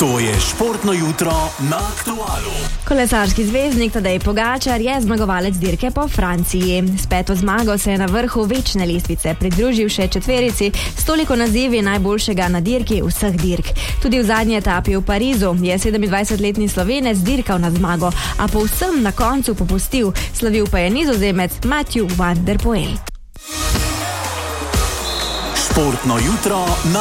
To je športno jutro na Aktualu. Kolesarski zvezdnik Tadej Pogačar je zmagovalec dirke po Franciji. S 5. zmago se je na vrhu večne lestvice pridružil še četverici s toliko nazivi najboljšega na dirki vseh dirk. Tudi v zadnji etapi v Parizu je 27-letni Slovenec dirkal na zmago, a povsem na koncu popustil. Slavil pa je Nizozemec Matthew van der Poel. Športno jutro na